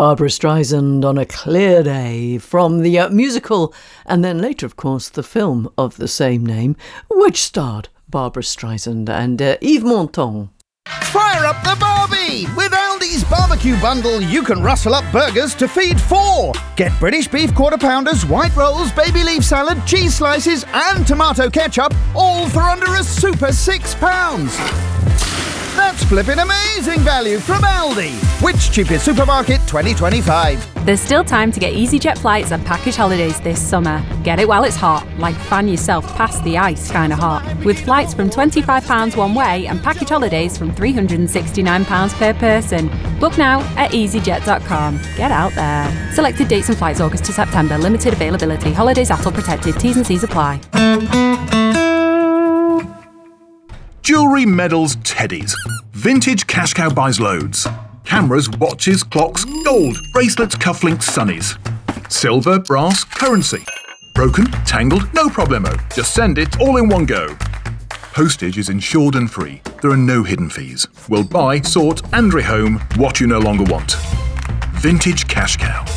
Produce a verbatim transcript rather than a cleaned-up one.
Barbra Streisand on a Clear Day from the uh, musical and then later, of course, the film of the same name, which starred Barbra Streisand and uh, Yves Montand. Fire up the Barbie! With Aldi's barbecue bundle, you can rustle up burgers to feed four. Get British beef quarter pounders, white rolls, baby leaf salad, cheese slices and tomato ketchup, all for under a super six pounds. That's flipping amazing value from Aldi. Which cheapest supermarket twenty twenty-five? There's still time to get EasyJet flights and package holidays this summer. Get it while it's hot, like fan yourself past the ice kind of hot. With flights from twenty-five pounds one way and package holidays from three hundred sixty-nine pounds per person. Book now at easyjet dot com. Get out there. Selected dates and flights August to September. Limited availability. Holidays A T O protected. T's and C's apply. Jewellery, medals, teddies. Vintage Cash Cow buys loads. Cameras, watches, clocks, gold, bracelets, cufflinks, sunnies. Silver, brass, currency. Broken, tangled, no problemo. Just send it all in one go. Postage is insured and free. There are no hidden fees. We'll buy, sort and rehome what you no longer want. Vintage Cash Cow.